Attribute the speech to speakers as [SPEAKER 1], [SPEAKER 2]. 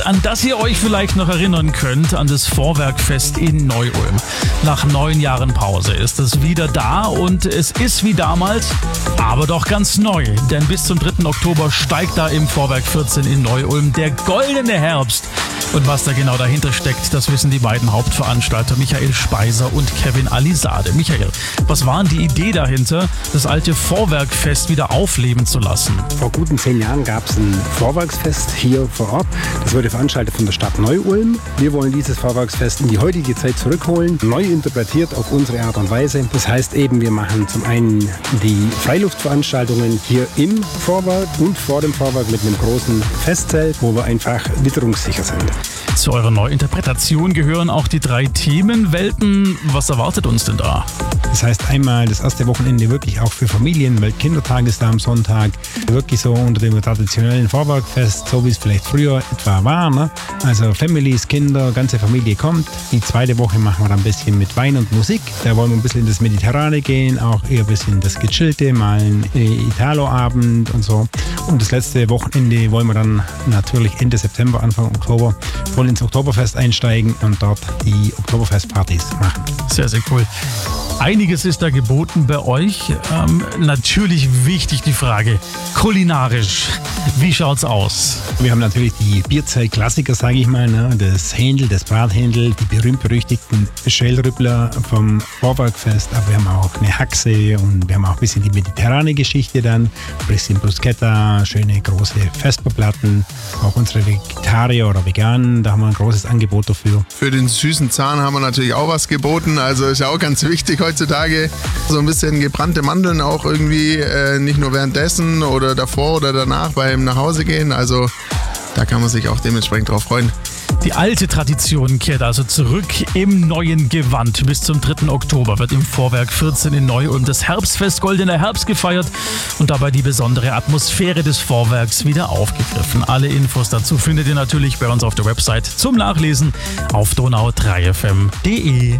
[SPEAKER 1] an das ihr euch vielleicht noch erinnern könnt, an das Vorwerkfest in Neu-Ulm. Nach 9 Jahren Pause ist es wieder da und es ist wie damals, aber doch ganz neu. Denn bis zum 3. Oktober steigt da im Vorwerk 14 in Neu-Ulm der goldene Herbst. Und was da genau dahinter steckt, das wissen die beiden Hauptveranstalter Michael Speiser und Kevin Alisade. Michael, was war denn die Idee dahinter, das alte Vorwerkfest wieder aufleben zu lassen?
[SPEAKER 2] Vor guten 10 Jahren gab es ein Vorwerksfest hier vor Ort. Das wurde veranstaltet von der Stadt Neu-Ulm. Wir wollen dieses Vorwerksfest in die heutige Zeit zurückholen, neu interpretiert auf unsere Art und Weise. Das heißt eben, wir machen zum einen die Freiluftveranstaltungen hier im Vorwerk und vor dem Vorwerk mit einem großen Festzelt, wo wir einfach witterungssicher sind.
[SPEAKER 1] Zu eurer Neuinterpretation gehören auch die 3 Themenwelten. Was erwartet uns denn da?
[SPEAKER 2] Das heißt einmal das erste Wochenende wirklich auch für Familien, Weltkindertag ist da am Sonntag. Wirklich so unter dem traditionellen Vorwerkfest, so wie es vielleicht früher etwa war. Ne? Also Families, Kinder, ganze Familie kommt. Die zweite Woche machen wir dann ein bisschen mit Wein und Musik. Da wollen wir ein bisschen in das Mediterrane gehen, auch eher ein bisschen das Gechillte, mal einen Italo-Abend und so. Und das letzte Wochenende wollen wir dann natürlich Ende September, Anfang Oktober voll ins Oktoberfest einsteigen und dort die Oktoberfestpartys machen.
[SPEAKER 1] Sehr, sehr cool. Einiges ist da geboten bei euch. Natürlich wichtig die Frage, kulinarisch, wie schaut's aus?
[SPEAKER 2] Wir haben natürlich die Bierzeit-Klassiker, sage ich mal, ne? Das Händel, das Brathändel, die berühmt-berüchtigten Schellrüppler vom Vorwerkfest, aber wir haben auch eine Haxe und wir haben auch ein bisschen die mediterrane Geschichte dann, ein bisschen Bruschetta, schöne große Vesperplatten, auch unsere Vegetarier oder Veganen, da haben wir ein großes Angebot dafür.
[SPEAKER 3] Für den süßen Zahn haben wir natürlich auch was geboten, also ist ja auch ganz wichtig heutzutage. So ein bisschen gebrannte Mandeln auch irgendwie, nicht nur währenddessen oder davor oder danach beim Nachhausegehen, also da kann man sich auch dementsprechend drauf freuen.
[SPEAKER 1] Die alte Tradition kehrt also zurück im neuen Gewand. Bis zum 3. Oktober wird im Vorwerk 14 in Neu-Ulm das Herbstfest Goldener Herbst gefeiert und dabei die besondere Atmosphäre des Vorwerks wieder aufgegriffen. Alle Infos dazu findet ihr natürlich bei uns auf der Website zum Nachlesen auf donau3fm.de.